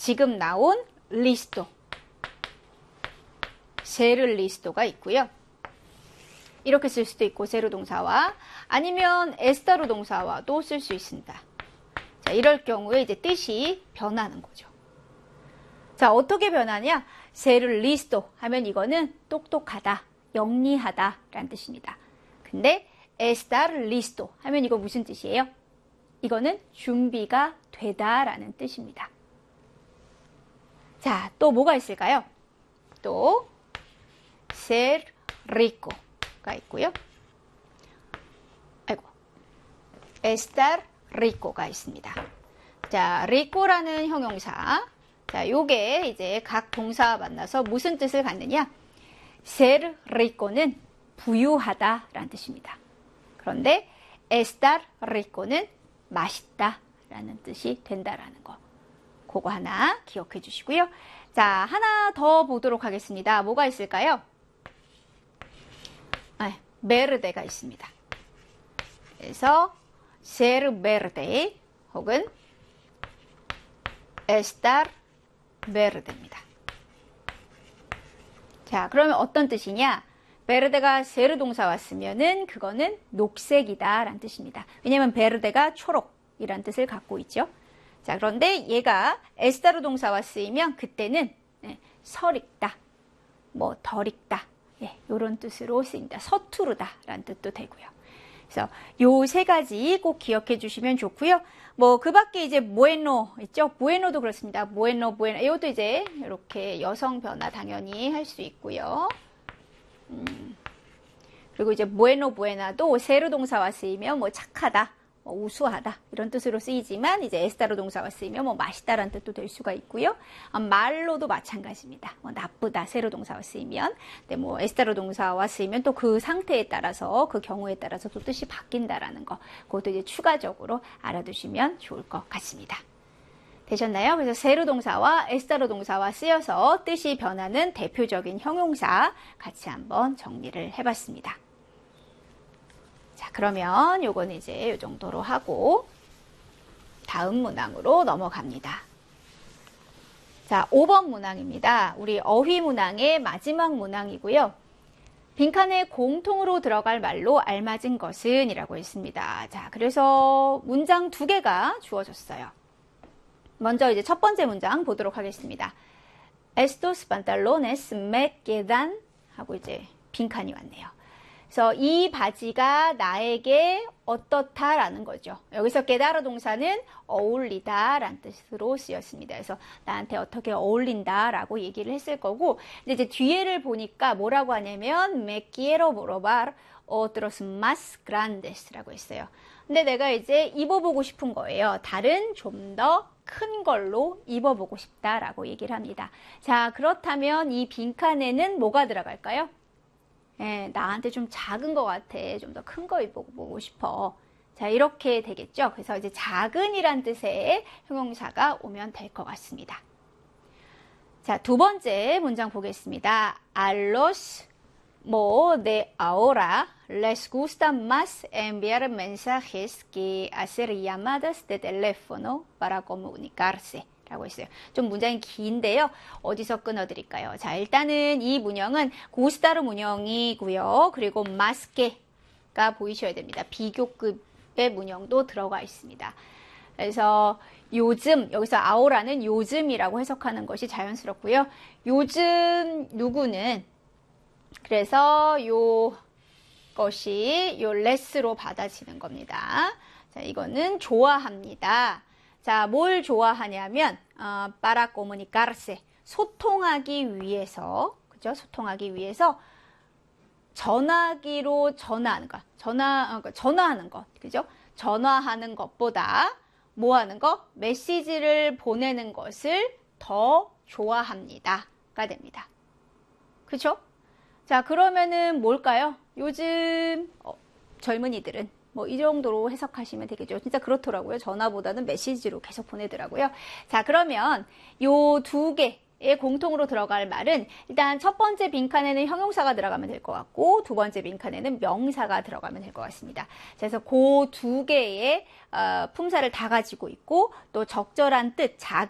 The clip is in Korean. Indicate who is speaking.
Speaker 1: 지금 나온 리스토, 세르 리스토가 있고요. 이렇게 쓸 수도 있고 세르 동사와 아니면 에스타르 동사와도 쓸 수 있습니다. 자, 이럴 경우에 이제 뜻이 변하는 거죠. 자, 어떻게 변하냐? 세르 리스토 하면 이거는 똑똑하다, 영리하다 라는 뜻입니다. 근데 estar listo 하면 이거 무슨 뜻이에요? 이거는 준비가 되다 라는 뜻입니다. 자, 또 뭐가 있을까요? 또 ser rico가 있고요. 아이고, estar rico가 있습니다. 자, rico라는 형용사. 자, 요게 이제 각 동사와 만나서 무슨 뜻을 갖느냐? ser rico는 부유하다 라는 뜻입니다. 그런데 estar rico는 맛있다 라는 뜻이 된다라는 거. 그거 하나 기억해 주시고요. 자, 하나 더 보도록 하겠습니다. 뭐가 있을까요? 베르데가 있습니다. 그래서 ser verde 혹은 estar verde입니다. 자, 그러면 어떤 뜻이냐? 베르데가 세르 동사 왔으면은 그거는 녹색이다 라는 뜻입니다. 왜냐하면 베르데가 초록이란 뜻을 갖고 있죠. 자, 그런데 얘가 에스타르 동사와 쓰이면 그때는 설 익다, 뭐 덜 익다, 이런 뜻으로 쓰입니다. 서투르다 라는 뜻도 되고요. 그래서 요 세 가지 꼭 기억해 주시면 좋고요. 뭐 그 밖에 이제 bueno 있죠. bueno도 그렇습니다. bueno, bueno. 이것도 이제 이렇게 여성 변화 당연히 할 수 있고요. 그리고 이제 bueno, buena도 세르 동사와 쓰이면 뭐 착하다, 뭐 우수하다 이런 뜻으로 쓰이지만 이제 에스타르 동사와 쓰이면 뭐 맛있다라는 뜻도 될 수가 있고요. 말로도 마찬가지입니다. 뭐 나쁘다 세르 동사와 쓰이면, 근데 뭐 에스타르 동사와 쓰이면 또 그 상태에 따라서 그 경우에 따라서 또 뜻이 바뀐다라는 거, 그것도 이제 추가적으로 알아두시면 좋을 것 같습니다. 되셨나요? 그래서 세르 동사와 에스타르 동사와 쓰여서 뜻이 변하는 대표적인 형용사 같이 한번 정리를 해봤습니다. 자, 그러면 요건 이제 요 정도로 하고 다음 문항으로 넘어갑니다. 자, 5번 문항입니다. 우리 어휘 문항의 마지막 문항이고요. 빈칸에 공통으로 들어갈 말로 알맞은 것은 이라고 했습니다. 자, 그래서 문장 2개가 주어졌어요. 먼저 이제 첫 번째 문장 보도록 하겠습니다. Estos pantalones me quedan 하고 이제 빈칸이 왔네요. 그래서 이 바지가 나에게 어떻다라는 거죠. 여기서 quedar 동사는 어울리다 라는 뜻으로 쓰였습니다. 그래서 나한테 어떻게 어울린다라고 얘기를 했을 거고, 근데 이제 뒤에를 보니까 뭐라고 하냐면 me quiero probar otros más grandes라고 했어요. 근데 내가 이제 입어보고 싶은 거예요. 다른 좀 더 큰 걸로 입어보고 싶다라고 얘기를 합니다. 자, 그렇다면 이 빈칸에는 뭐가 들어갈까요? 나한테 좀 작은 것 같아. 좀 더 큰 거 입어보고 싶어. 자, 이렇게 되겠죠. 그래서 이제 작은이란 뜻의 형용사가 오면 될 것 같습니다. 자, 두 번째 문장 보겠습니다. A los de ahora les gusta más enviar mensajes que hacer llamadas de teléfono para comunicarse. 라고 했어요. 좀 문장이 긴데요. 어디서 끊어드릴까요? 자, 일단은 이 문형은 구스타르 문형이고요. 그리고 마스케가 보이셔야 됩니다. 비교급의 문형도 들어가 있습니다. 그래서 요즘, 여기서 아오라는 요즘이라고 해석하는 것이 자연스럽고요. 요즘 누구는, 그래서 요것이 요 레스로 받아지는 겁니다. 자, 이거는 좋아합니다. 자, 뭘 좋아하냐면 para comunicarse, 소통하기 위해서, 그죠? 소통하기 위해서 전화기로 전화하는 것, 전화하는 것, 그죠? 전화하는 것보다 뭐 하는 것? 메시지를 보내는 것을 더 좋아합니다가 됩니다. 그죠? 자, 그러면은 뭘까요? 요즘 젊은이들은 뭐 이 정도로 해석하시면 되겠죠. 진짜 그렇더라고요. 전화보다는 메시지로 계속 보내더라고요. 자, 그러면 요 두 개의 공통으로 들어갈 말은 일단 첫 번째 빈칸에는 형용사가 들어가면 될 것 같고, 두 번째 빈칸에는 명사가 들어가면 될 것 같습니다. 그래서 그 두 개의 품사를 다 가지고 있고, 또 적절한 뜻, 작은